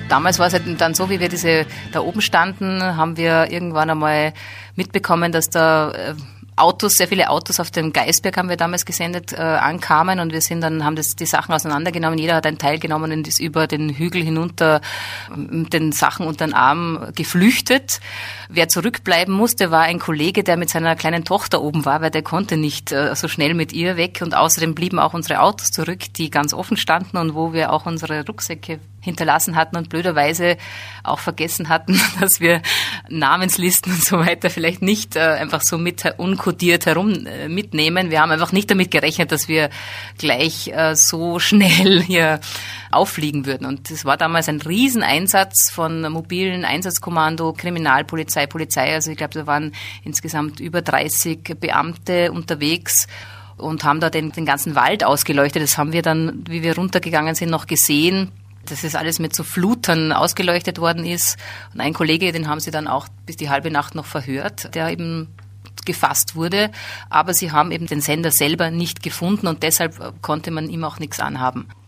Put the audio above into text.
Damals war es halt dann so, wie wir da oben standen, haben wir irgendwann einmal mitbekommen, dass da sehr viele Autos auf dem Geisberg haben wir damals gesendet, ankamen, und wir haben die Sachen auseinandergenommen. Jeder hat einen Teil genommen und ist über den Hügel hinunter mit den Sachen unter den Arm geflüchtet. Wer zurückbleiben musste, war ein Kollege, der mit seiner kleinen Tochter oben war, weil der konnte nicht so schnell mit ihr weg, und außerdem blieben auch unsere Autos zurück, die ganz offen standen und wo wir auch unsere Rucksäcke hinterlassen hatten und blöderweise auch vergessen hatten, dass wir Namenslisten und so weiter vielleicht nicht einfach so unkodiert herum mitnehmen. Wir haben einfach nicht damit gerechnet, dass wir gleich so schnell hier auffliegen würden. Und das war damals ein Rieseneinsatz von mobilen Einsatzkommando, Kriminalpolizei, Polizei. Also ich glaube, da waren insgesamt über 30 Beamte unterwegs und haben da den ganzen Wald ausgeleuchtet. Das haben wir dann, wie wir runtergegangen sind, noch gesehen, dass es alles mit so Flutern ausgeleuchtet worden ist. Und ein Kollege, den haben sie dann auch bis die halbe Nacht noch verhört, der eben gefasst wurde. Aber sie haben eben den Sender selber nicht gefunden und deshalb konnte man ihm auch nichts anhaben.